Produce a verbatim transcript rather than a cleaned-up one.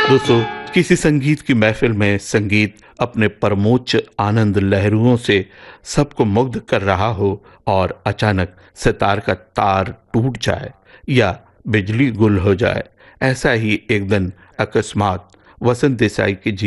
दोस्तों, किसी संगीत की महफिल में संगीत अपने परमोच्च आनंद लहरों से सबको मुग्ध कर रहा हो और अचानक सितार का तार टूट जाए या बिजली गुल हो जाए, ऐसा ही एक दिन अकस्मात वसंत देसाई के